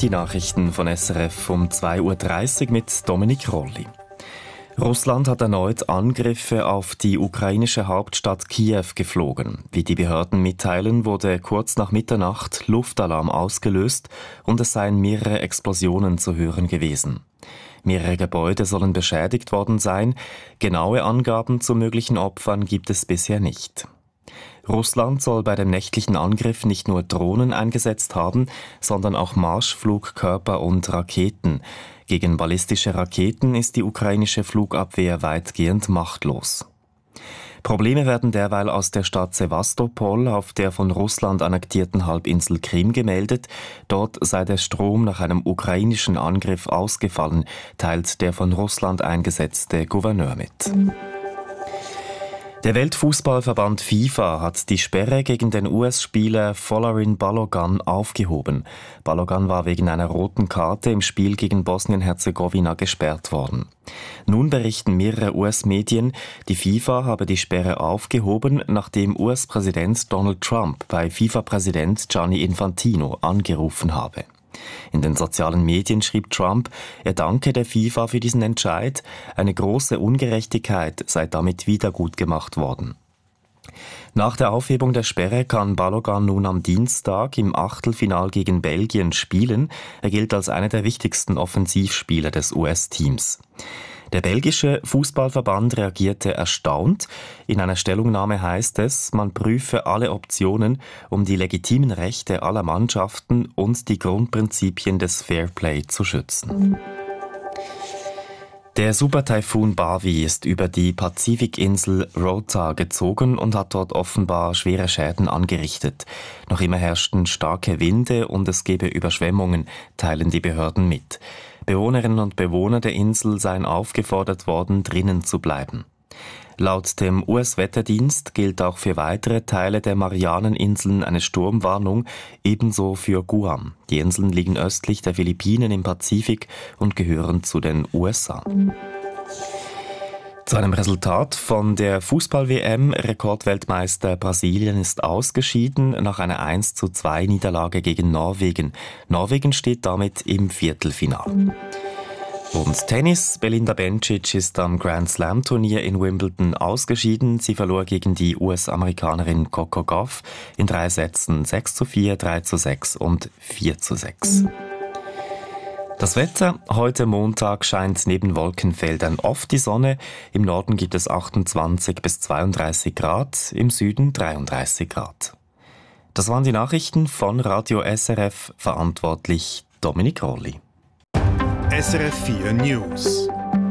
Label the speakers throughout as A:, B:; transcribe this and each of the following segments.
A: Die Nachrichten von SRF um 2.30 Uhr mit Dominik Rolli. Russland hat erneut Angriffe auf die ukrainische Hauptstadt Kiew geflogen. Wie die Behörden mitteilen, wurde kurz nach Mitternacht Luftalarm ausgelöst und es seien mehrere Explosionen zu hören gewesen. Mehrere Gebäude sollen beschädigt worden sein. Genaue Angaben zu möglichen Opfern gibt es bisher nicht. Russland soll bei dem nächtlichen Angriff nicht nur Drohnen eingesetzt haben, sondern auch Marschflugkörper und Raketen. Gegen ballistische Raketen ist die ukrainische Flugabwehr weitgehend machtlos. Probleme werden derweil aus der Stadt Sewastopol auf der von Russland annektierten Halbinsel Krim gemeldet. Dort sei der Strom nach einem ukrainischen Angriff ausgefallen, teilt der von Russland eingesetzte Gouverneur mit. Der Weltfußballverband FIFA hat die Sperre gegen den US-Spieler Folarin Balogun aufgehoben. Balogun war wegen einer roten Karte im Spiel gegen Bosnien-Herzegowina gesperrt worden. Nun berichten mehrere US-Medien, die FIFA habe die Sperre aufgehoben, nachdem US-Präsident Donald Trump bei FIFA-Präsident Gianni Infantino angerufen habe. In den sozialen Medien schrieb Trump, er danke der FIFA für diesen Entscheid, eine große Ungerechtigkeit sei damit wiedergutgemacht worden. Nach der Aufhebung der Sperre kann Balogun nun am Dienstag im Achtelfinal gegen Belgien spielen. Er gilt als einer der wichtigsten Offensivspieler des US-Teams. Der belgische Fußballverband reagierte erstaunt. In einer Stellungnahme heißt es, man prüfe alle Optionen, um die legitimen Rechte aller Mannschaften und die Grundprinzipien des Fairplay zu schützen. Der Supertaifun Bavi ist über die Pazifikinsel Rota gezogen und hat dort offenbar schwere Schäden angerichtet. Noch immer herrschten starke Winde und es gebe Überschwemmungen, teilen die Behörden mit. Bewohnerinnen und Bewohner der Insel seien aufgefordert worden, drinnen zu bleiben. Laut dem US-Wetterdienst gilt auch für weitere Teile der Marianeninseln eine Sturmwarnung, ebenso für Guam. Die Inseln liegen östlich der Philippinen im Pazifik und gehören zu den USA. Zu einem Resultat von der Fußball-WM. Rekordweltmeister Brasilien ist ausgeschieden nach einer 1:2 Niederlage gegen Norwegen. Norwegen steht damit im Viertelfinale. Und Tennis. Belinda Bencic ist am Grand Slam Turnier in Wimbledon ausgeschieden. Sie verlor gegen die US-Amerikanerin Coco Gauff in 3 Sätzen 6:4, 3:6 und 4:6. Das Wetter. Heute Montag scheint neben Wolkenfeldern oft die Sonne. Im Norden gibt es 28 bis 32 Grad, im Süden 33 Grad. Das waren die Nachrichten von Radio SRF, verantwortlich Dominik Rolli.
B: SRF 4 News.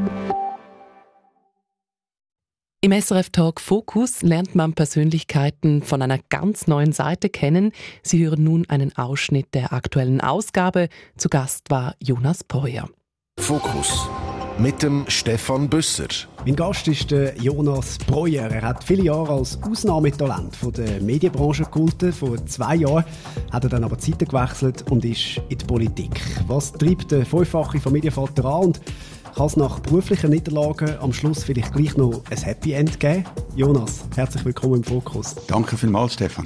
C: Im SRF-Talk Fokus lernt man Persönlichkeiten von einer ganz neuen Seite kennen. Sie hören nun einen Ausschnitt der aktuellen Ausgabe. Zu Gast war Jonas Breuer.
B: Fokus mit dem Stefan Büsser.
D: Mein Gast ist der Jonas Breuer. Er hat viele Jahre als Ausnahmetalent von der Medienbranche gegolten. Vor 2 Jahren hat er dann aber die Seite gewechselt und ist in die Politik. Was treibt der fünffache Familienvater an und kann es nach beruflichen Niederlagen am Schluss vielleicht gleich noch ein Happy End geben? Jonas, herzlich willkommen im Fokus.
E: Danke vielmals, Stefan.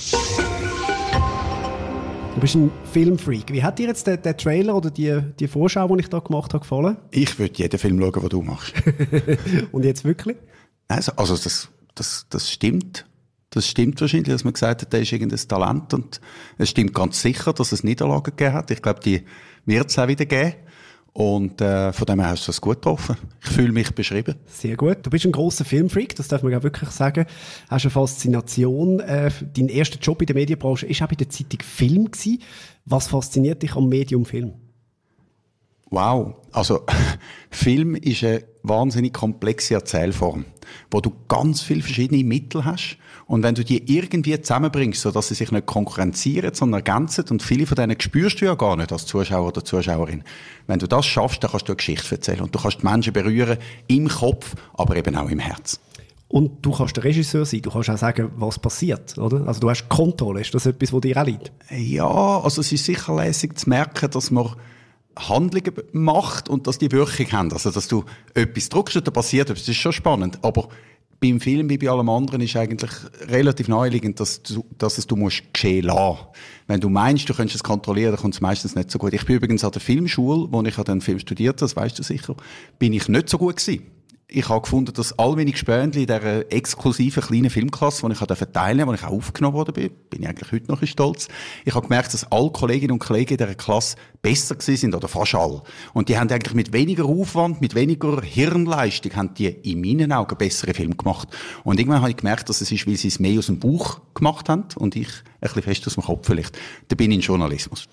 D: Du bist ein Filmfreak. Wie hat dir jetzt der Trailer oder die Vorschau, die ich da gemacht habe, gefallen?
E: Ich würde jeden Film schauen, den du machst.
D: Und jetzt wirklich?
E: Also das stimmt. Das stimmt wahrscheinlich, dass man gesagt hat, der ist irgendein Talent. Und es stimmt ganz sicher, dass es Niederlagen gegeben hat. Ich glaube, die wird es auch wieder geben. Und von dem her hast du es gut getroffen. Ich fühle mich beschrieben.
D: Sehr gut. Du bist ein grosser Filmfreak, das darf man ja wirklich sagen. Hast eine Faszination. Dein erster Job in der Medienbranche war auch bei der Zeitung Film gewesen. Was fasziniert dich am Medium Film?
E: Wow. Also, Film ist eine wahnsinnig komplexe Erzählform, wo du ganz viele verschiedene Mittel hast. Und wenn du die irgendwie zusammenbringst, sodass sie sich nicht konkurrenzieren, sondern ergänzen, und viele von denen spürst du ja gar nicht als Zuschauer oder Zuschauerin. Wenn du das schaffst, dann kannst du eine Geschichte erzählen. Und du kannst die Menschen berühren, im Kopf, aber eben auch im Herz.
D: Und du kannst der Regisseur sein, du kannst auch sagen, was passiert, oder? Also du hast Kontrolle, ist das etwas, was dir auch liegt?
E: Ja, also es ist sicher lässig zu merken, dass man Handlungen macht und dass die Wirkung haben. Also dass du etwas druckst und da passiert etwas, das ist schon spannend. Aber beim Film wie bei allem anderen ist eigentlich relativ naheliegend, dass du musst geschehen lassen. Wenn du meinst, du könntest es kontrollieren, dann kommt es meistens nicht so gut. Ich bin übrigens an der Filmschule, wo ich den Film studiert habe, das weißt du sicher, bin ich nicht so gut gewesen. Ich habe gefunden, dass all meine Gespönchen in dieser exklusiven kleinen Filmklasse, die ich teilnehmen durfte, wo ich auch aufgenommen worden bin ich eigentlich heute noch stolz. Ich habe gemerkt, dass alle Kolleginnen und Kollegen in dieser Klasse besser gewesen sind, oder fast alle. Und die haben eigentlich mit weniger Aufwand, mit weniger Hirnleistung, haben die in meinen Augen bessere Filme gemacht. Und irgendwann habe ich gemerkt, dass es ist, weil sie es mehr aus dem Bauch gemacht haben und ich ein bisschen fest aus dem Kopf vielleicht. Da bin ich in Journalismus.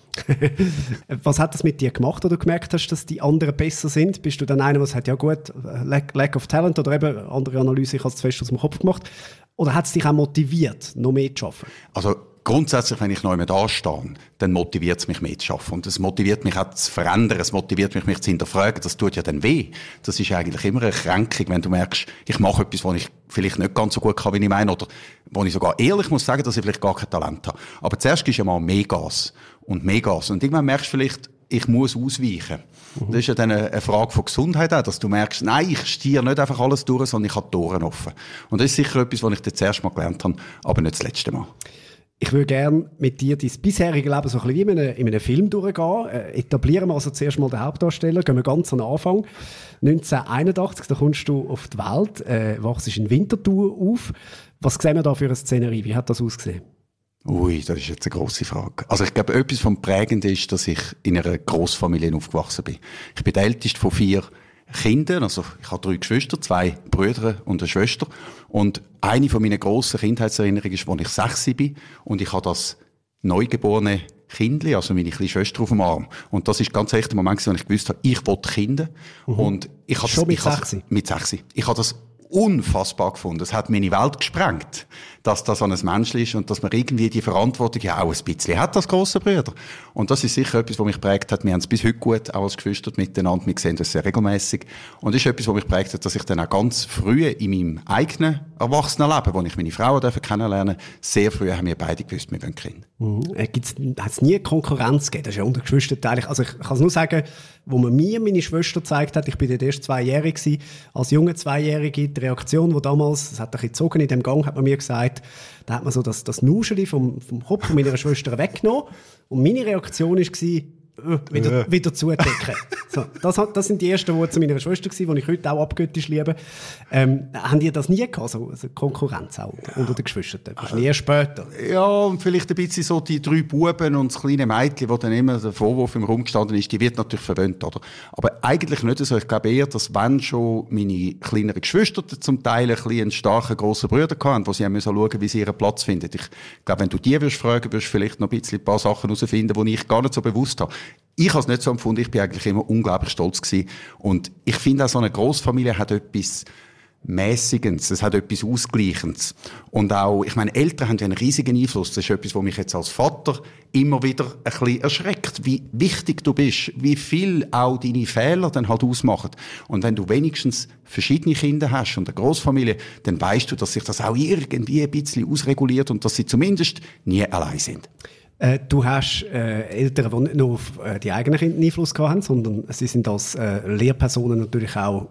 D: Was hat das mit dir gemacht, oder du gemerkt hast, dass die anderen besser sind? Bist du dann einer, der sagt, ja gut, Lack of Talent oder eben andere Analyse, ich habe es zu fest aus dem Kopf gemacht? Oder hat es dich auch motiviert, noch mehr zu arbeiten?
E: Also grundsätzlich, wenn ich neu da stehe, dann motiviert es mich mehr zu arbeiten. Und es motiviert mich auch zu verändern, es motiviert mich zu hinterfragen. Das tut ja dann weh. Das ist eigentlich immer eine Kränkung, wenn du merkst, ich mache etwas, was ich vielleicht nicht ganz so gut kann, wie ich meine, oder wo ich sogar ehrlich muss sagen, dass ich vielleicht gar kein Talent habe. Aber zuerst ist ja mal mehr Gas und mehr Gas. Und irgendwann merkst du vielleicht, ich muss ausweichen. Das ist ja dann eine Frage von Gesundheit auch, dass du merkst, nein, ich stiere nicht einfach alles durch, sondern ich habe die Ohren offen. Und das ist sicher etwas, was ich das erste Mal gelernt habe, aber nicht das letzte Mal.
D: Ich würde gerne mit dir dein bisherige Leben so ein bisschen wie in einem Film durchgehen. Etablieren wir also zuerst mal den Hauptdarsteller, gehen wir ganz an den Anfang. 1981, da kommst du auf die Welt, wachst in Winterthur auf. Was sehen wir da für eine Szenerie? Wie hat das ausgesehen?
E: Ui, das ist jetzt eine grosse Frage. Also ich glaube, etwas vom Prägenden ist, dass ich in einer Grossfamilie aufgewachsen bin. Ich bin der älteste von 4 Kindern, also ich habe 3 Geschwister, 2 Brüder und eine Schwester. Und eine von meinen grossen Kindheitserinnerungen ist, als ich 6 bin und ich habe das neugeborene Kindli, also meine kleine Schwester auf dem Arm. Und das ist ganz echt der Moment, wo ich gewusst habe, ich will Kinder. Und ich habe
D: schon mit 6?
E: Mit 6. Ich habe das unfassbar gefunden. Es hat meine Welt gesprengt, dass das an ein Mensch ist und dass man irgendwie die Verantwortung ja auch ein bisschen hat als grosser Bruder. Und das ist sicher etwas, was mich geprägt hat. Wir haben es bis heute gut, auch als Geschwister miteinander. Wir sehen das sehr regelmässig. Und das ist etwas, was mich geprägt hat, dass ich dann auch ganz früh in meinem eigenen Erwachsenenleben, wo ich meine Frau kennenlernen durfte, sehr früh haben wir beide gewusst, wir wollen Kinder.
D: Hat es nie Konkurrenz gegeben? Das ist ja unter Geschwistern. Also ich kann es nur sagen, wo man mir meine Schwester gezeigt hat, ich bin dort erst 2-jährig gewesen, als junge 2-Jährige, die Reaktion, die damals, das hat ein bisschen gezogen in dem Gang, hat man mir gesagt, da hat man so das Nuscheli vom Kopf von meiner Schwester weggenommen und meine Reaktion war, wieder zudecken. So, das sind die ersten Worte zu meiner Schwester gewesen, die ich heute auch abgöttisch liebe. Haben die das nie gehabt, so Konkurrenz auch unter den Geschwistern? Das ist nie später.
E: Ja, und vielleicht ein bisschen so die 3 Buben und das kleine Mädchen, wo dann immer der Vorwurf im Raum gestanden ist, die wird natürlich verwöhnt, oder? Aber eigentlich nicht so. Ich glaube eher, dass wenn schon meine kleineren Geschwister zum Teil ein bisschen einen starken, grossen Bruder hatten, wo sie haben schauen müssen, wie sie ihren Platz finden. Ich glaube, wenn du die fragen wirst du vielleicht noch ein paar Sachen herausfinden, die ich gar nicht so bewusst habe. Ich habe es nicht so empfunden, ich bin eigentlich immer unglaublich stolz gewesen. Und ich finde auch, so eine Grossfamilie hat etwas Mäßigendes, es hat etwas Ausgleichendes. Und auch, ich meine, Eltern haben ja einen riesigen Einfluss. Das ist etwas, was mich jetzt als Vater immer wieder ein bisschen erschreckt, wie wichtig du bist, wie viel auch deine Fehler dann halt ausmachen. Und wenn du wenigstens verschiedene Kinder hast und eine Grossfamilie, dann weißt du, dass sich das auch irgendwie ein bisschen ausreguliert und dass sie zumindest nie allein sind.
D: Du hast Eltern, die nicht nur auf die eigenen Kinder Einfluss gehabt haben, sondern sie sind als Lehrpersonen natürlich auch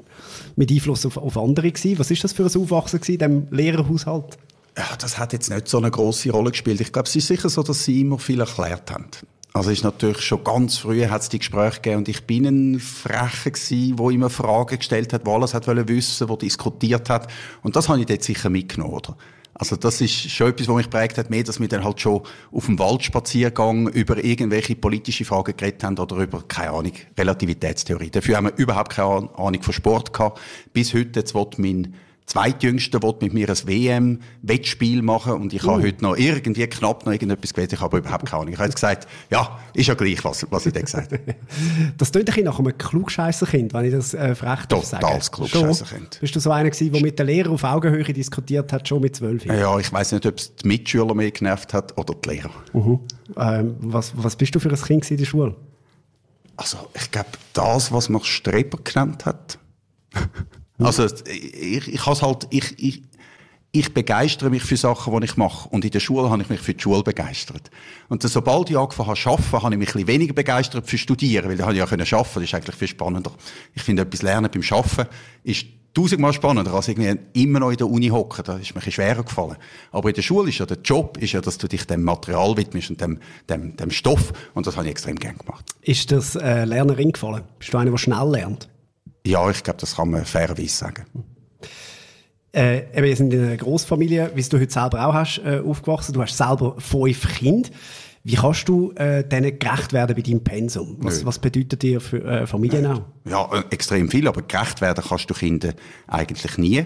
D: mit Einfluss auf andere gewesen. Was ist das für ein Aufwachsen in diesem Lehrerhaushalt?
E: Ja, das hat jetzt nicht so eine grosse Rolle gespielt. Ich glaube, es ist sicher so, dass sie immer viel erklärt haben. Also ist natürlich schon ganz früh hat es die Gespräche gegeben und ich bin ein Frecher gsi, der immer Fragen gestellt hat, der alles hat wissen, der diskutiert hat. Und das habe ich dort sicher mitgenommen, oder? Also das ist schon etwas, was mich geprägt hat, mehr, dass wir dann halt schon auf dem Waldspaziergang über irgendwelche politische Fragen geredet haben oder über, keine Ahnung, Relativitätstheorie. Dafür haben wir überhaupt keine Ahnung von Sport gehabt. Bis heute, jetzt will mein Zweitjüngster mit mir ein WM-Wettspiel machen und ich habe heute noch irgendwie knapp noch irgendetwas gewählt, ich habe überhaupt keine Ahnung. Ich habe jetzt gesagt, ja, ist ja gleich, was ich da gesagt habe.
D: Das klingt ein bisschen nach einem Klugscheisserkind, wenn ich das frech darf sagen.
E: Totales Klugscheisserkind.
D: Bist du so einer gewesen, der mit den Lehrern auf Augenhöhe diskutiert hat, schon mit 12 Jahren?
E: Ja, ich weiss nicht, ob es die Mitschüler mehr genervt hat oder die Lehrer.
D: Was bist du für ein Kind in der Schule?
E: Also, ich glaube, das, was man Streber genannt hat. Also, ich begeistere mich für Sachen, die ich mache. Und in der Schule habe ich mich für die Schule begeistert. Und dann, sobald ich angefangen habe zu arbeiten, habe ich mich ein bisschen weniger begeistert für Studieren, weil da habe ich ja arbeiten können. Das ist eigentlich viel spannender. Ich finde, etwas lernen beim Arbeiten ist tausendmal spannender als irgendwie immer noch in der Uni hocken. Da ist mir ein bisschen schwerer gefallen. Aber in der Schule ist ja der Job, dass du dich dem Material widmest und dem Stoff. Und das habe ich extrem gern gemacht.
D: Ist das Lernerin gefallen? Bist du einer, der schnell lernt?
E: Ja, ich glaube, das kann man fairerweise sagen.
D: Wir sind in einer Grossfamilie, wie du heute selber auch hast, aufgewachsen. Du hast selber 5 Kinder. Wie kannst du denen gerecht werden bei deinem Pensum? Was bedeutet dir für Familien auch?
E: Ja, extrem viel, aber gerecht werden kannst du Kindern eigentlich nie.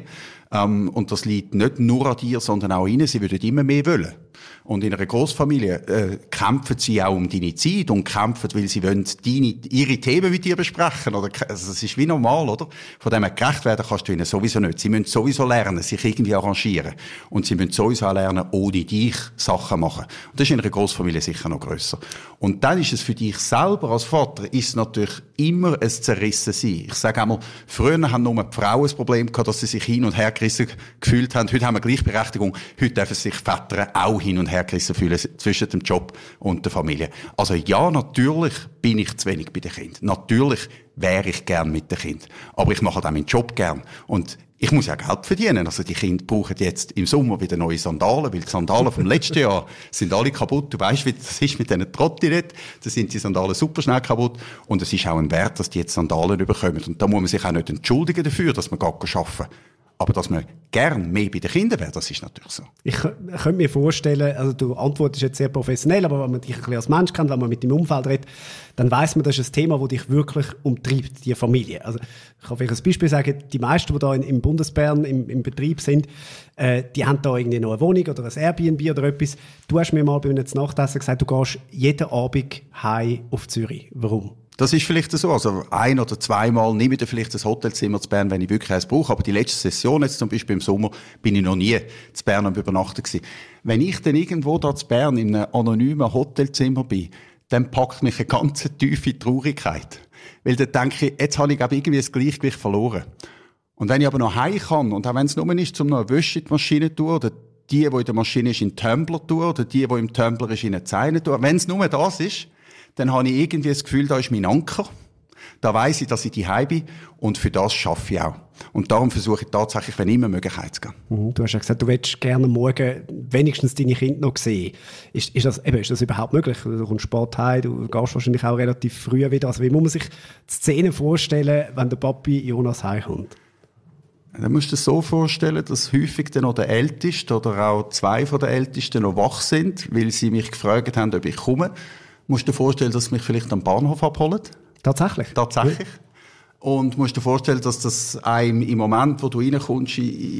E: Und das liegt nicht nur an dir, sondern auch ihnen. Sie würden immer mehr wollen. Und in einer Grossfamilie kämpfen sie auch um deine Zeit und kämpfen, weil sie wollen ihre Themen mit dir besprechen. Also das ist wie normal, oder? Von dem her gerecht werden kannst du ihnen sowieso nicht. Sie müssen sowieso lernen, sich irgendwie arrangieren. Und sie müssen sowieso auch lernen, ohne dich Sachen machen. Und das ist in einer Grossfamilie sicher noch grösser. Und dann ist es für dich selber als Vater, ist natürlich immer ein Zerrissensein. Ich sage einmal, früher haben nur die Frauen das Problem gehabt, dass sie sich hin und her gerissen gefühlt haben. Heute haben wir Gleichberechtigung. Heute dürfen sich Väter auch hin und her gerissen fühlen zwischen dem Job und der Familie. Also ja, natürlich bin ich zu wenig bei den Kindern. Natürlich wäre ich gern mit den Kindern. Aber ich mache auch meinen Job gern. Und ich muss ja Geld verdienen. Also die Kinder brauchen jetzt im Sommer wieder neue Sandalen, weil die Sandalen vom letzten Jahr sind alle kaputt. Du weißt, wie das ist mit diesen Trottinetten. Da sind die Sandalen super schnell kaputt. Und es ist auch ein Wert, dass die jetzt Sandalen bekommen. Und da muss man sich auch nicht entschuldigen dafür, dass man gar arbeiten. Aber dass man gern mehr bei den Kindern wäre, das ist natürlich so.
D: Ich könnte mir vorstellen, also du antwortest jetzt sehr professionell, aber wenn man dich ein bisschen als Mensch kennt, wenn man mit dem Umfeld redet, dann weiss man, das ist ein Thema, das dich wirklich umtreibt, die Familie. Also ich kann vielleicht ein Beispiel sagen, die meisten, die da im Bundesbern im Betrieb sind, die haben da irgendwie noch eine Wohnung oder ein Airbnb oder etwas. Du hast mir mal bei einem Nachtessen gesagt, du gehst jeden Abend heim auf Zürich. Warum?
E: Das ist vielleicht so. Also 1 oder 2 Mal nehme ich dann vielleicht ein Hotelzimmer zu Bern, wenn ich wirklich eins brauche. Aber die letzte Session, jetzt zum Beispiel im Sommer, bin ich noch nie zu Bern am Übernachten gewesen. Wenn ich dann irgendwo da zu Bern in einem anonymen Hotelzimmer bin, dann packt mich eine ganz tiefe Traurigkeit. Weil dann denke ich, jetzt habe ich irgendwie das Gleichgewicht verloren. Und wenn ich aber noch heim kann, und auch wenn es nur ist, um noch eine Wäsche in die Maschine zu tun, oder die in der Maschine ist, in den Tumbler tun, oder die im Tumbler ist, in eine Zeile tun, wenn es nur das ist, dann habe ich irgendwie das Gefühl, da ist mein Anker. Da weiss ich, dass ich daheim bin. Und für das arbeite ich auch. Und darum versuche ich tatsächlich, wenn immer Möglichkeit zu gehen.
D: Du hast ja gesagt, du willst gerne morgen wenigstens deine Kinder noch sehen. Ist das überhaupt möglich? Du kommst spät heim, du gehst wahrscheinlich auch relativ früh wieder. Also wie muss man sich die Szene vorstellen, wenn der Papi Jonas heimkommt?
E: Dann musst du dir so vorstellen, dass häufig dann noch der Älteste oder auch 2 von den Ältesten noch wach sind, weil sie mich gefragt haben, ob ich komme. Musst du dir vorstellen, dass sie mich vielleicht am Bahnhof abholen?
D: Tatsächlich?
E: Tatsächlich. Ja. Und musst dir vorstellen, dass das einem im Moment, wo du reinkommst,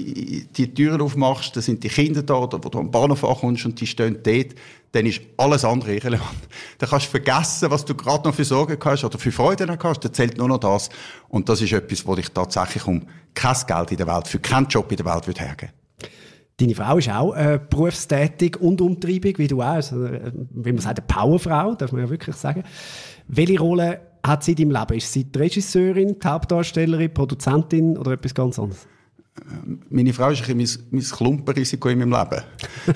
E: die Türen aufmachst, da sind die Kinder da, oder wo du am Bahnhof ankommst und die stehen dort, dann ist alles andere irrelevant. Dann kannst du vergessen, was du gerade noch für Sorgen hast oder für Freude hast, dann zählt nur noch das. Und das ist etwas, wo dich tatsächlich um kein Geld in der Welt, für keinen Job in der Welt hergeben würde.
D: Deine Frau ist auch berufstätig und umtriebig, wie du auch. Also, wie man sagt, eine Powerfrau, darf man ja wirklich sagen. Welche Rolle hat sie in deinem Leben? Ist sie die Regisseurin, die Hauptdarstellerin, Produzentin oder etwas ganz anderes?
E: Meine Frau ist ein bisschen mein Klumpenrisiko in meinem Leben.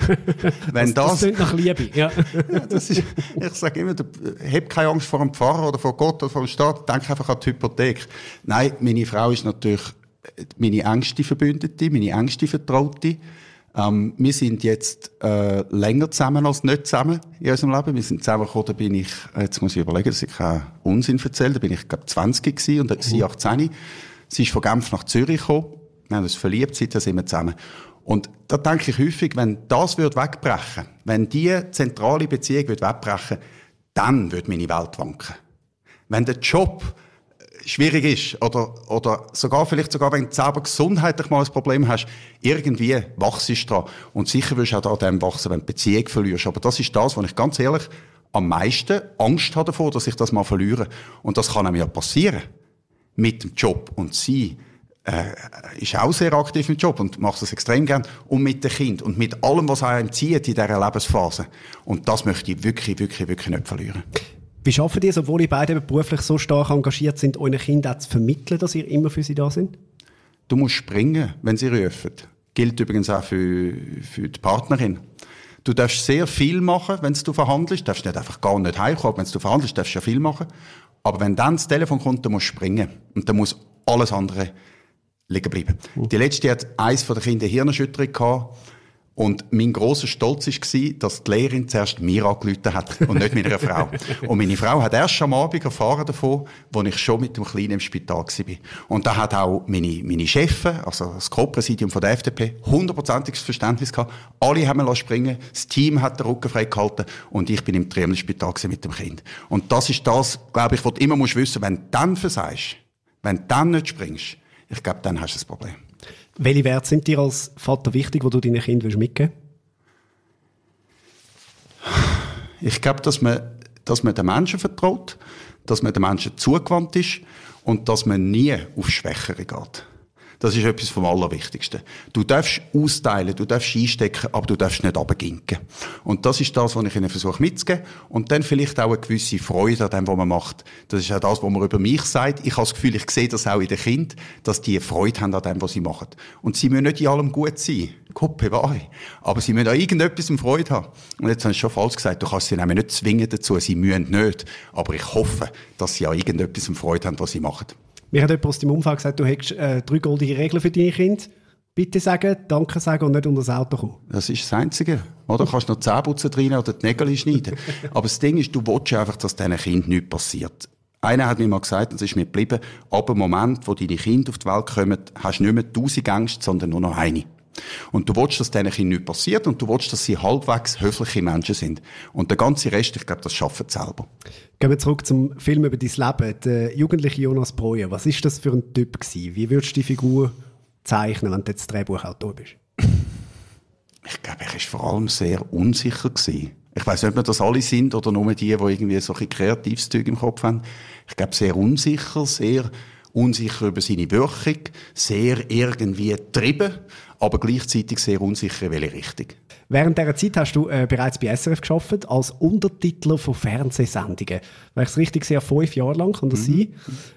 D: Das klingt nach Liebe, ja.
E: Ja, ich sage immer, hab keine Angst vor dem Pfarrer oder vor Gott oder vor dem Staat, denk einfach an die Hypothek. Nein, meine Frau ist natürlich meine engste Verbündete, meine engste Vertraute. Wir sind jetzt länger zusammen als nicht zusammen in unserem Leben. Wir sind zusammengekommen, da bin ich, jetzt muss ich überlegen, dass ich keinen Unsinn erzähle, da bin ich, glaube 20 gewesen und sie 18. Sie ist von Genf nach Zürich gekommen. Wir haben uns verliebt, seitdem sind wir zusammen. Und da denke ich häufig, wenn das wegbrechen, wenn diese zentrale Beziehung wegbrechen, dann würde meine Welt wanken. Wenn der Job schwierig ist, oder vielleicht sogar, wenn du selber gesundheitlich mal ein Problem hast, irgendwie wachst du dran. Und sicher wirst du auch daran wachsen, wenn du die Beziehung verlierst. Aber das ist das, was ich ganz ehrlich am meisten Angst habe davor, dass ich das mal verliere. Und das kann einem ja passieren. Mit dem Job. Und sie ist auch sehr aktiv im Job und macht das extrem gern. Und mit dem Kind und mit allem, was einem zieht in dieser Lebensphase. Und das möchte ich wirklich, wirklich, wirklich nicht verlieren.
D: Wie schaffen ihr es, obwohl ihr beide beruflich so stark engagiert sind, euren Kindern auch zu vermitteln, dass ihr immer für sie da sind?
E: Du musst springen, wenn sie rufen. Gilt übrigens auch für die Partnerin. Du darfst sehr viel machen, wenn du verhandelst. Du darfst nicht einfach gar nicht heimkommen. Wenn du verhandelst, darfst du ja viel machen. Aber wenn dann das Telefon kommt, dann musst du springen. Und dann muss alles andere liegen geblieben. Die letzte hat eines der Kinder eine Hirnerschütterung gehabt. Und mein grosser Stolz war, dass die Lehrerin zuerst mir angerufen hat und nicht meiner Frau. Und meine Frau hat erst am Abend erfahren davon, als ich schon mit dem Kleinen im Spital war. Und da hat auch meine Chefin, also das Co-Präsidium von der FDP, 100%iges Verständnis gehabt. Alle haben mich springen lassen, das Team hat den Rücken frei gehalten und ich bin im Triemel-Spital mit dem Kind. Und das ist das, glaube ich, was du immer wissen musst, wenn du dann versagst, wenn du dann nicht springst, ich glaube, dann hast du ein Problem.
D: Welche Werte sind dir als Vater wichtig, die du deinen Kindern mitgeben willst?
E: Ich glaube, dass man den Menschen vertraut, dass man den Menschen zugewandt ist und dass man nie auf Schwächere geht. Das ist etwas vom Allerwichtigsten. Du darfst austeilen, du darfst einstecken, aber du darfst nicht runterginken. Und das ist das, was ich ihnen versuche mitzugeben. Und dann vielleicht auch eine gewisse Freude an dem, was man macht. Das ist auch das, was man über mich sagt. Ich habe das Gefühl, ich sehe das auch in den Kindern, dass die Freude haben an dem, was sie machen. Und sie müssen nicht in allem gut sein. Gott bewahre. Aber sie müssen an irgendetwas Freude haben. Und jetzt habe ich schon falsch gesagt, du kannst sie nämlich nicht zwingen dazu, sie müssen nicht. Aber ich hoffe, dass sie an irgendetwas Freude haben, was sie machen.
D: Mir hat jemand aus deinem Umfeld gesagt, du hättest 3 goldige Regeln für deine Kinder. Bitte sagen, Danke sagen und nicht unter das Auto kommen.
E: Das ist das Einzige. Oder? Du kannst noch Zähneputzen rein oder die Nägel schneiden. Aber das Ding ist, du willst einfach, dass diesen Kindern nichts passiert. Einer hat mir mal gesagt, und es ist mir geblieben, ab dem Moment, wo deine Kinder auf die Welt kommen, hast du nicht mehr 1000 Ängste, sondern nur noch eine. Und du willst, dass diesen Kindern nichts passiert und du willst, dass sie halbwegs höfliche Menschen sind. Und der ganze Rest, ich glaube, das schaffen sie selber.
D: Gehen wir zurück zum Film über dein Leben. Der jugendliche Jonas Breuer, was war das für ein Typ gewesen? Wie würdest du die Figur zeichnen, wenn du jetzt Drehbuchautor bist?
E: Ich glaube, er war vor allem sehr unsicher gewesen. Ich weiss nicht, ob das alle sind oder nur die irgendwie so ein kreatives Zeug im Kopf haben. Ich glaube, sehr unsicher über seine Wirkung, sehr irgendwie getrieben, aber gleichzeitig sehr unsicher in welche Richtung.
D: Während dieser Zeit hast du bereits bei SRF gearbeitet, als Untertitler von Fernsehsendungen. Wenn ich es richtig sehe, 5 Jahre lang, kann das sein?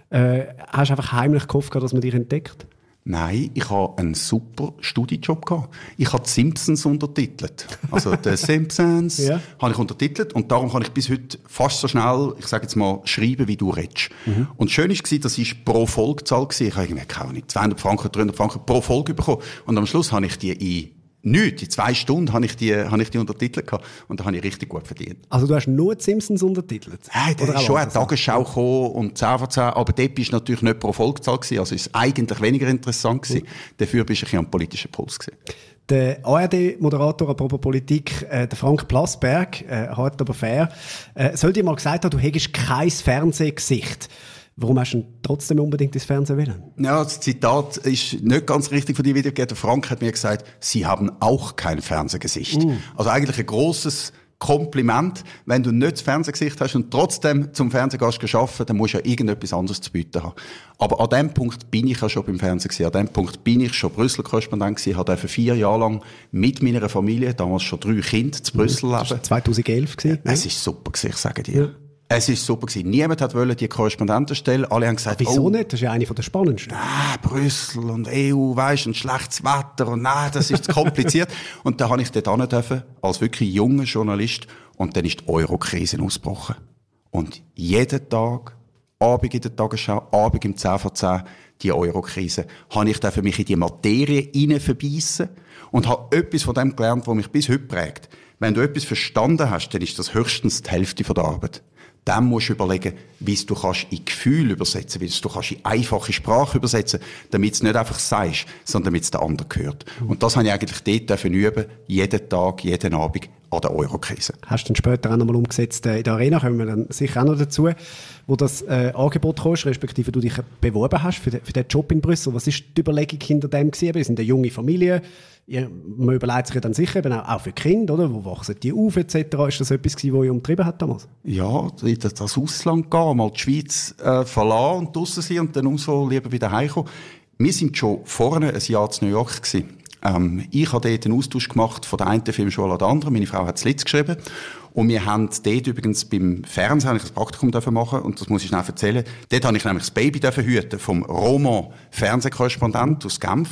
D: Hast du einfach heimlich gehofft, dass man dich entdeckt?
E: Nein, ich hatte einen super Studijob gehabt. Ich habe die Simpsons untertitelt. Also, die Simpsons habe ich untertitelt und darum kann ich bis heute fast so schnell, ich sage jetzt mal, schreiben, wie du redest. Und schön war, das war pro Folgezahl. Ich habe irgendwie, keine Ahnung, 200 Franken, 300 Franken pro Folge bekommen. Und am Schluss habe ich die in 2 Stunden habe ich die untertitelt gehabt. Und da habe ich richtig gut verdient.
D: Also du hast nur die Simpsons untertitelt?
E: Nein, da ist schon eine Tagesschau gekommen und 10 von 10, aber dort war natürlich nicht pro Folgezahl gewesen, also ist es eigentlich weniger interessant gewesen. Dafür bist du ein bisschen am politischen Puls gewesen.
D: Der ARD-Moderator, apropos Politik, der Frank Plasberg, hart aber fair, soll dir mal gesagt haben, du hättest kein Fernsehgesicht. Warum hast du denn trotzdem unbedingt ins Fernsehen wollen?
E: Ja, das Zitat ist nicht ganz richtig von dir wiedergegeben. Frank hat mir gesagt, Sie haben auch kein Fernsehgesicht. Also eigentlich ein grosses Kompliment. Wenn du nicht das Fernsehgesicht hast und trotzdem zum Fernsehgast arbeiten, dann musst du ja irgendetwas anderes zu bieten haben. Aber an dem Punkt bin ich ja schon beim Fernsehen gewesen. An dem Punkt bin ich schon Brüssel-Korrespondent gewesen. Ich durfte 4 Jahre lang mit meiner Familie, damals schon 3 Kinder, zu Brüssel leben.
D: Das war 2011 gewesen.
E: Es war super gewesen, ich sage dir. Ja. Es war super gewesen. Niemand wollte die Korrespondentenstelle. Alle haben gesagt,
D: wieso nicht? Das ist ja eine der spannendsten.
E: Nein, Brüssel und EU, weisst, und schlechtes Wetter und nein, das ist zu kompliziert. Und da habe ich dort hin dürfen, als wirklich junger Journalist. Und dann ist die Euro-Krise ausgebrochen. Und jeden Tag, Abend in der Tagesschau, Abend im 10 vor 10, die Euro-Krise, habe ich mich in die Materie verbeissen und habe etwas von dem gelernt, was mich bis heute prägt. Wenn du etwas verstanden hast, dann ist das höchstens die Hälfte von der Arbeit. Dann musst du überlegen, wie du in Gefühl übersetzen kannst, wie du in einfache Sprache übersetzen kannst, damit es nicht einfach sagst, sondern damit es der andere gehört. Und das habe ich eigentlich dort üben, jeden Tag, jeden Abend an der Euro-Krise.
D: Hast du dann später auch noch mal umgesetzt in der Arena, kommen wir dann sicher auch noch dazu, wo das Angebot kommst, respektive du dich beworben hast für den Job in Brüssel. Was ist die Überlegung hinter dem gewesen? Wir sind eine junge Familie. Man überlegt sich ja dann sicher eben auch für Kinder, oder? Wo wachsen die auf, etc. Ist das etwas gewesen, was euch umtrieben hat damals?
E: Ja, in das Ausland gehen, mal die Schweiz verlassen und draussen sein und dann umso lieber wieder heimkommen. Wir sind schon vorne ein Jahr zu New York gewesen. Ich habe dort einen Austausch gemacht von der einen Filmschule an der anderen. Meine Frau hat das Lied geschrieben. Und wir haben dort übrigens beim Fernsehen ein Praktikum machen und das muss ich schnell erzählen. Dort habe ich nämlich das Baby hüten vom Roman Fernsehkorrespondent aus Genf.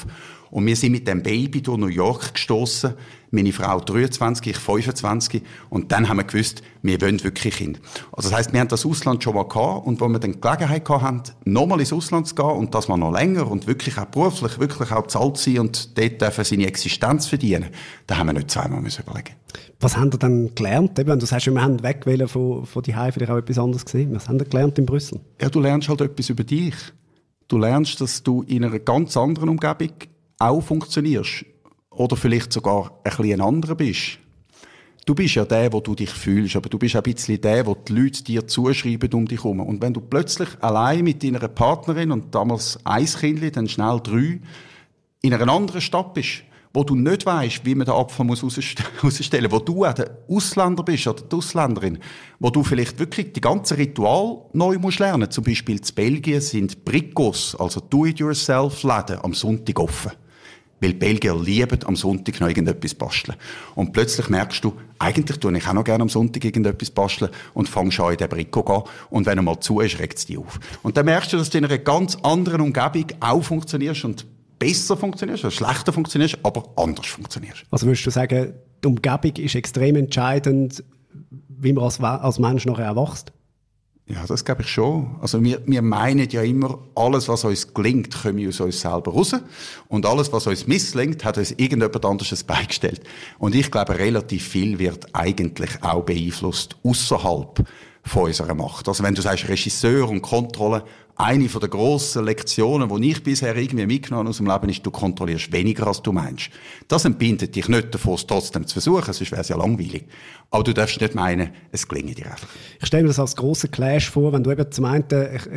E: Und wir sind mit dem Baby durch New York gestossen. Meine Frau 23, ich 25. Und dann haben wir gewusst, wir wollen wirklich Kinder. Also das heisst, wir haben das Ausland schon mal gehabt. Und wo wir dann die Gelegenheit hatten, nochmal ins Ausland zu gehen und das mal noch länger und wirklich auch beruflich, wirklich auch bezahlt sein und dort dürfen seine Existenz verdienen, da haben wir nicht zweimal überlegen.
D: Was haben ihr dann gelernt? Eben, du sagst, wir haben wegwählen von die Hause, vielleicht auch etwas anderes gesehen. Was haben ihr gelernt in Brüssel?
E: Ja, du lernst halt etwas über dich. Du lernst, dass du in einer ganz anderen Umgebung auch funktionierst. Oder vielleicht sogar ein bisschen anderer bist. Du bist ja der, wo du dich fühlst, aber du bist auch ein bisschen der, wo die Leute dir zuschreiben um dich herum. Und wenn du plötzlich allein mit deiner Partnerin und damals ein Kindchen, dann schnell 3, in einer anderen Stadt bist, wo du nicht weisst, wie man den Apfel herausstellen muss, wo du auch der Ausländer bist oder die Ausländerin, wo du vielleicht wirklich die ganze Ritual neu musst lernen. Zum Beispiel in Belgien sind Bricos, also Do-it-yourself-Läden, am Sonntag offen. Weil die Belgier lieben am Sonntag noch irgendetwas basteln. Und plötzlich merkst du, eigentlich tue ich auch noch gerne am Sonntag irgendetwas basteln und fangst an in den Brico gehen. Und wenn er mal zu ist, regt es dich auf. Und dann merkst du, dass du in einer ganz anderen Umgebung auch funktionierst und besser funktionierst, oder schlechter funktionierst, aber anders funktionierst.
D: Also würdest du sagen, die Umgebung ist extrem entscheidend, wie man als Mensch nachher erwachst?
E: Ja, das glaube ich schon. Also wir meinen ja immer, alles, was uns gelingt, kommt aus uns selber raus. Und alles, was uns misslingt, hat uns irgendjemand anderes beigestellt. Und ich glaube, relativ viel wird eigentlich auch beeinflusst ausserhalb von unserer Macht. Also wenn du sagst Regisseur und Kontrolle, eine von der grossen Lektionen, die ich bisher irgendwie mitgenommen aus dem Leben ist, du kontrollierst weniger, als du meinst. Das entbindet dich nicht davon, es trotzdem zu versuchen, sonst wäre es ja langweilig. Aber du darfst nicht meinen, es gelinge dir einfach. Ich
D: stelle mir das als grossen Clash vor, wenn du eben zum einen,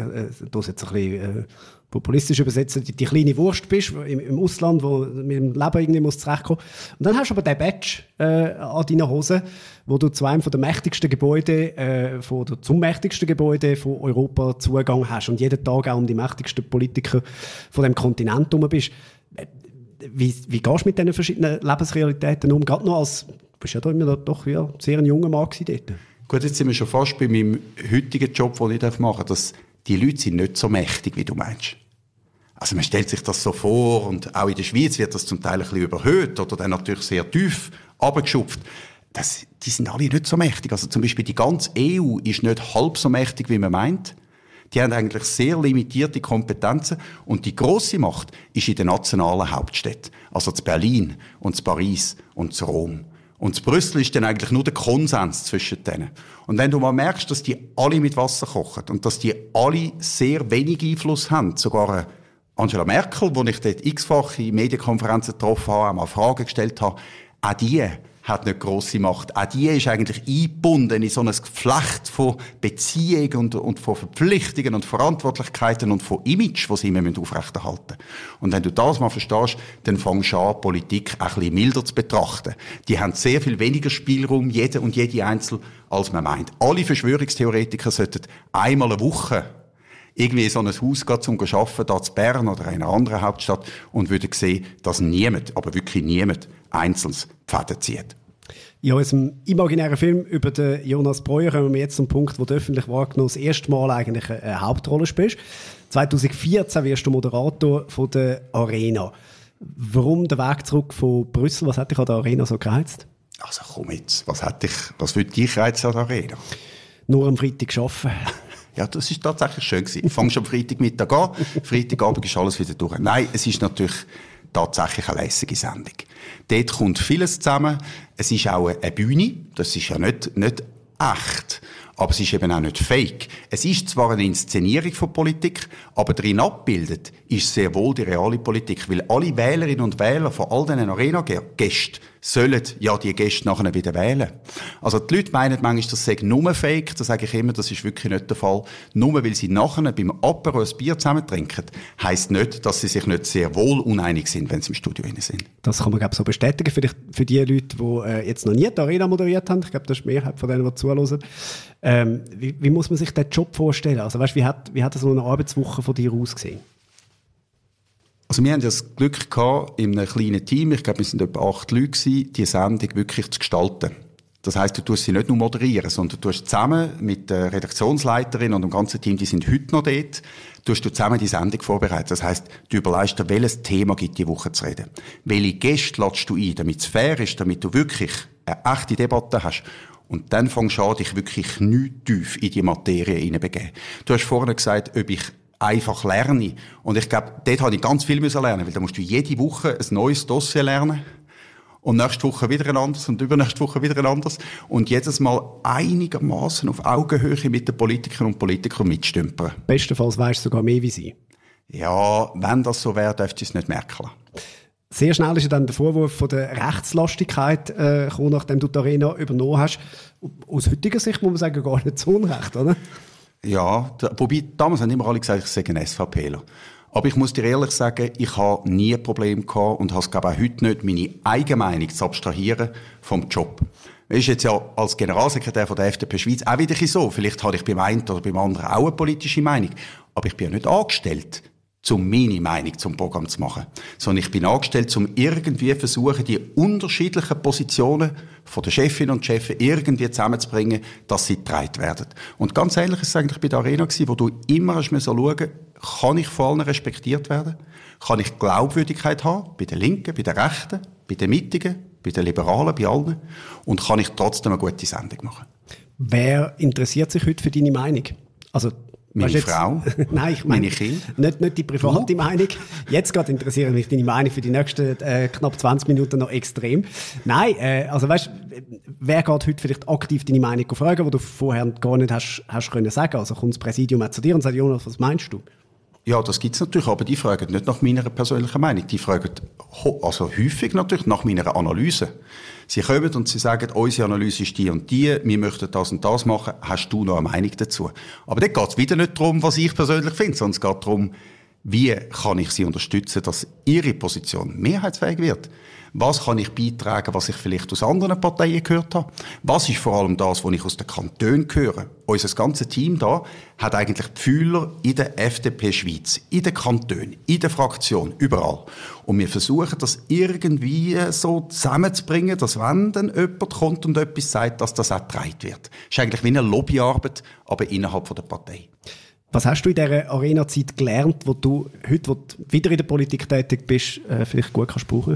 D: du hast jetzt ein bisschen populistisch übersetzen, die kleine Wurst bist im Ausland, wo mit dem Leben irgendwie muss zurechtkommen. Und dann hast du aber den Badge an deiner Hose, wo du zu einem der mächtigsten Gebäude, zum mächtigsten Gebäude von Europa Zugang hast und jeden Tag auch um die mächtigsten Politiker von dem Kontinent herum bist. Wie gehst du mit diesen verschiedenen Lebensrealitäten um? Gerade noch als, du bist ja da immer doch ja, sehr ein junger Mann gewesen dort.
E: Gut, jetzt sind wir schon fast bei meinem heutigen Job, den ich machen darf, die Leute sind nicht so mächtig, wie du meinst. Also man stellt sich das so vor und auch in der Schweiz wird das zum Teil ein bisschen überhöht oder dann natürlich sehr tief runtergeschupft. Die sind alle nicht so mächtig. Also zum Beispiel die ganze EU ist nicht halb so mächtig, wie man meint. Die haben eigentlich sehr limitierte Kompetenzen und die grosse Macht ist in den nationalen Hauptstädten. Also zu Berlin und zu Paris und zu Rom. Und zu Brüssel ist dann eigentlich nur der Konsens zwischen denen. Und wenn du mal merkst, dass die alle mit Wasser kochen und dass die alle sehr wenig Einfluss haben, sogar Angela Merkel, wo ich dort x-fach in Medienkonferenzen getroffen habe, auch mal Fragen gestellt habe, auch die hat nicht grosse Macht. Auch die ist eigentlich eingebunden in so ein Geflecht von Beziehungen und von Verpflichtungen und Verantwortlichkeiten und von Image, das sie immer aufrechterhalten müssen. Und wenn du das mal verstehst, dann fängst du an, Politik ein bisschen milder zu betrachten. Die haben sehr viel weniger Spielraum, jede und jede Einzel, als man meint. Alle Verschwörungstheoretiker sollten einmal eine Woche irgendwie in so ein Haus gehen, um zu arbeiten, da zu Bern oder in einer anderen Hauptstadt, und würden sehen, dass niemand, aber wirklich niemand, einzelnes Pfäden zieht.
D: In unserem imaginären Film über den Jonas Breuer kommen wir jetzt zum Punkt, wo du öffentlich wahrgenommen das erste Mal eigentlich eine Hauptrolle spielst. 2014 wirst du Moderator von der Arena. Warum der Weg zurück von Brüssel? Was hat dich an der Arena so gereizt?
E: Also komm jetzt, was würde dich reizen an der Arena?
D: Nur am Freitag arbeiten.
E: Ja, das ist tatsächlich schön gewesen. Du fängst am Freitagmittag an, Freitagabend ist alles wieder durch. Nein, es ist natürlich tatsächlich eine lässige Sendung. Dort kommt vieles zusammen. Es ist auch eine Bühne. Das ist ja nicht echt. Aber es ist eben auch nicht fake. Es ist zwar eine Inszenierung von Politik, aber darin abgebildet ist sehr wohl die reale Politik. Weil alle Wählerinnen und Wähler von all diesen Arena-Gästen sollen ja die Gäste nachher wieder wählen. Also die Leute meinen manchmal, das sei nur fake. Da sage ich immer, das ist wirklich nicht der Fall. Nur weil sie nachher beim Apero ein Bier zusammen trinken, heisst nicht, dass sie sich nicht sehr wohl uneinig sind, wenn sie im Studio sind.
D: Das kann man, glaube ich, so bestätigen. Vielleicht für die Leute, die jetzt noch nie die Arena moderiert haben. Ich glaube, das ist die Mehrheit von denen, die zuhören. Wie muss man sich den Job vorstellen? Also, weißt, wie hat so eine Arbeitswoche von dir ausgesehen?
E: Also wir haben ja das Glück gehabt, in einem kleinen Team, ich glaube, wir sind etwa 8 Leute gewesen, die Sendung wirklich zu gestalten. Das heisst, du tust sie nicht nur moderieren, sondern du tust zusammen mit der Redaktionsleiterin und dem ganzen Team, die sind heute noch dort, tust du zusammen die Sendung vorbereiten. Das heisst, du überlegst dir, welches Thema gibt die Woche zu reden. Welche Gäste lädst du ein, damit es fair ist, damit du wirklich eine echte Debatte hast. Und dann fängst du an, dich wirklich nicht tief in die Materie hineinzubegeben. Du hast vorhin gesagt, ob ich einfach lerne. Und ich glaube, dort habe ich ganz viel lernen, weil da musst du jede Woche ein neues Dossier lernen. Und nächste Woche wieder ein anderes und übernächste Woche wieder ein anderes. Und jedes Mal einigermaßen auf Augenhöhe mit den Politikern und Politikern mitstümpern.
D: Bestenfalls weisst du sogar mehr wie sie.
E: Ja, wenn das so wäre, dürfte ich es nicht merken.
D: Sehr schnell ist dann der Vorwurf von der Rechtslastigkeit gekommen, nachdem du die Arena übernommen hast. Aus heutiger Sicht muss man sagen, gar nicht zu Unrecht, oder?
E: Ja, wobei damals haben immer alle gesagt, ich sei ein SVPler. Aber ich muss dir ehrlich sagen, ich habe nie ein Problem gehabt und habe es, glaube ich, auch heute nicht, meine eigene Meinung zu abstrahieren vom Job. Das ist jetzt ja als Generalsekretär von der FDP Schweiz auch wieder so. Vielleicht habe ich beim einen oder beim anderen auch eine politische Meinung. Aber ich bin ja nicht angestellt, um meine Meinung zum Programm zu machen. Sondern ich bin angestellt, um irgendwie versuchen, die unterschiedlichen Positionen von der Chefin und Chefs irgendwie zusammenzubringen, dass sie getragen werden. Und ganz ehrlich, es war eigentlich bei der Arena, wo du immer schauen musst, kann ich von allen respektiert werden? Kann ich Glaubwürdigkeit haben? Bei den Linken, bei den Rechten, bei den Mittigen, bei den Liberalen, bei allen? Und kann ich trotzdem eine gute Sendung machen?
D: Wer interessiert sich heute für deine Meinung? Also,
E: meine Frau,
D: nein, ich meine,
E: meine Kinder.
D: Nicht die private Meinung. Jetzt gerade interessiert mich deine Meinung für die nächsten knapp 20 Minuten noch extrem. Nein, also weißt, wer geht heute vielleicht aktiv deine Meinung fragen, die du vorher gar nicht hast können sagen? Also kommt das Präsidium auch zu dir und sagt, Jonas, was meinst du?
E: Ja, das gibt's natürlich, aber die fragen nicht nach meiner persönlichen Meinung. Die fragen also häufig natürlich nach meiner Analyse. Sie kommen und sie sagen, unsere Analyse ist die und die, wir möchten das und das machen, hast du noch eine Meinung dazu? Aber dort geht's wieder nicht darum, was ich persönlich finde, sondern es geht darum, wie kann ich sie unterstützen, dass ihre Position mehrheitsfähig wird? Was kann ich beitragen, was ich vielleicht aus anderen Parteien gehört habe? Was ist vor allem das, was ich aus den Kantonen höre? Unser ganzes Team da hat eigentlich die Fühler in der FDP Schweiz, in den Kantonen, in der Fraktion, überall. Und wir versuchen, das irgendwie so zusammenzubringen, dass wenn dann jemand kommt und etwas sagt, dass das auch getragen wird. Das ist eigentlich wie eine Lobbyarbeit, aber innerhalb der Partei.
D: Was hast du in dieser Arena-Zeit gelernt, wo du heute, wo du wieder in der Politik tätig bist, vielleicht gut kannst brauchen?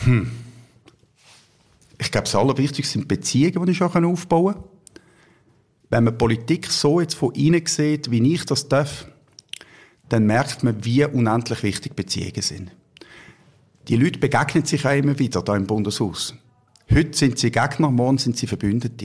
E: Ich glaube, das Allerwichtigste sind Beziehungen, die ich schon aufbauen kann. Wenn man Politik so jetzt von innen sieht, wie ich das darf, dann merkt man, wie unendlich wichtig Beziehungen sind. Die Leute begegnen sich auch immer wieder da im Bundeshaus. Heute sind sie Gegner, morgen sind sie Verbündete.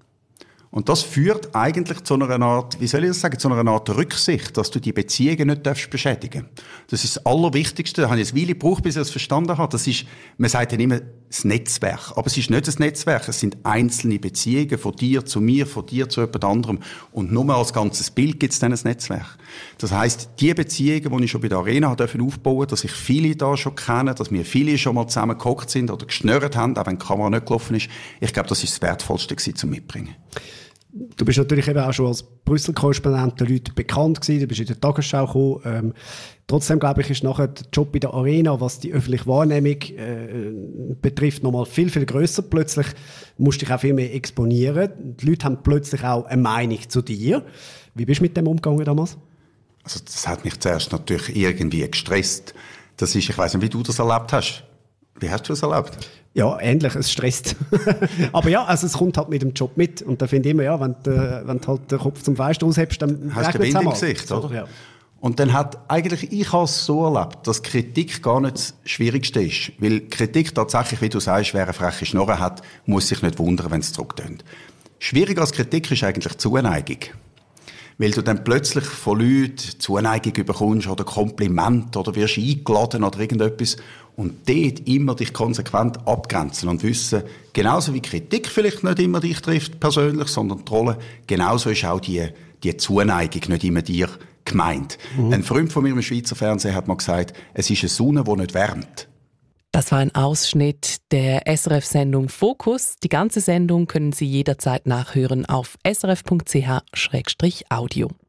E: Und das führt eigentlich zu einer Art, wie soll ich das sagen, zu einer Art Rücksicht, dass du die Beziehungen nicht beschädigen darfst. Das ist das Allerwichtigste. Da habe ich eine Weile gebraucht, bis ich das verstanden habe. Das ist, man sagt ja immer, das Netzwerk. Aber es ist nicht das Netzwerk. Es sind einzelne Beziehungen von dir zu mir, von dir zu jemand anderem. Und nur als ganzes Bild gibt es dann ein Netzwerk. Das heisst, die Beziehungen, die ich schon bei der Arena aufbauen durfte, dass ich viele da schon kenne, dass wir viele schon mal zusammen gehockt sind oder geschnurrt haben, auch wenn die Kamera nicht gelaufen ist. Ich glaube, das ist das Wertvollste zum Mitbringen.
D: Du bist natürlich eben auch schon als Brüssel-Korrespondent den Leuten bekannt gewesen, du bist in der Tagesschau gekommen. Trotzdem, glaube ich, ist nachher der Job bei der Arena, was die öffentliche Wahrnehmung betrifft, nochmal viel, viel grösser. Plötzlich musst du dich auch viel mehr exponieren. Die Leute haben plötzlich auch eine Meinung zu dir. Wie bist du mit dem umgegangen damals?
E: Also das hat mich zuerst natürlich irgendwie gestresst. Das ist, ich weiss nicht, wie du das erlebt hast. Wie hast du das erlebt?
D: Ja, ähnlich, es stresst. Aber ja, also es kommt halt mit dem Job mit. Und da finde ich immer, ja, wenn du halt den Kopf zum Fenster aushebst, dann
E: hast du den Wind im Gesicht,
D: so,
E: oder? Ja.
D: Und
E: dann hat eigentlich, ich habe es so erlebt, dass Kritik gar nicht das Schwierigste ist. Weil Kritik tatsächlich, wie du sagst, wer eine freche Schnorre hat, muss sich nicht wundern, wenn es zurücktönt. Schwieriger als Kritik ist eigentlich Zuneigung. Weil du dann plötzlich von Leuten Zuneigung bekommst oder Kompliment oder wirst eingeladen oder irgendetwas und dort immer dich konsequent abgrenzen und wissen, genauso wie Kritik vielleicht nicht immer dich trifft persönlich, sondern die Rolle, genauso ist auch die Zuneigung nicht immer dir gemeint. Ein Freund von mir im Schweizer Fernsehen hat mal gesagt, es ist eine Sonne, die nicht wärmt.
C: Das war ein Ausschnitt der SRF-Sendung Fokus. Die ganze Sendung können Sie jederzeit nachhören auf srf.ch/audio.